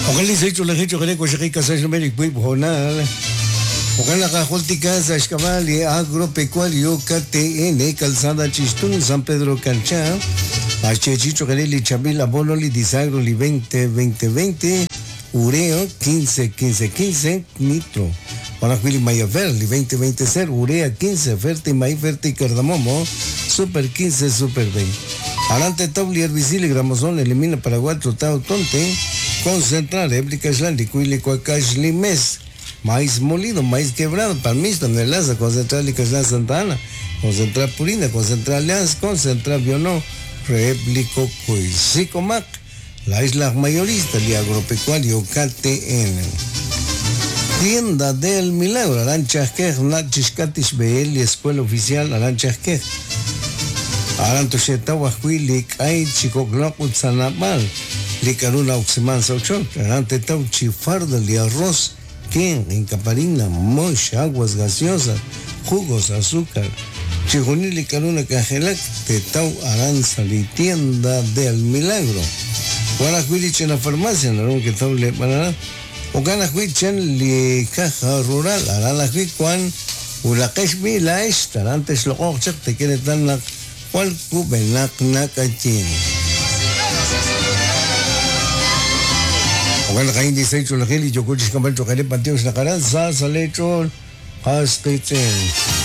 Ojalá se hecho la hecho que cosa que casa no me equipo jornal. Ojalá que holti casa escabali agropecuario KTN calzada Chistún San Pedro Canchá. Chicho Galeli Chabila Bololi Disagro Li 20 Ureo 15 Nitro. Para Willy Mayaverli 20 Ser Urea 15 Ferti May Ferti Cardamomo Super 15 Super 20. Adelante Tauli Herbicil y Gramozón elimina Paraguay Totao Tonte. Concentrar réplica Islandicuili Cuacash Limes. Maíz molido, maíz quebrado, palmista, melaza, concentrar Licaslan Santa Ana, concentrar Purina, concentrar Alianza, concentrar Bionó, réplico Cuisicomac, la isla mayorista de agropecuario KTN. Tienda del Milagro, Aranchasquej, Nachiscatis BL, Escuela Oficial Aranchasquej. Arantochetahuacuilic, Ay, Chicoclaput Sanapal, Licaruna Oximan Sauchon, Arante Tauchi Farda, de arroz. En Caparina, mosh, aguas gaseosas, jugos, azúcar, chijonil y caruna cajelac, tetau aranza, y tienda del milagro. Guanajuilich en la farmacia, no que tau le panará. O Ganajuich en la caja rural, Aranajuich cuan, Ulakesh la esta, antes lo ochak te quiere tan la cual cubenac nacachin. Ojalá que indi se hecho la geli, yo coches campeón, chocaré panteos la cara, salsa, lechón, hasta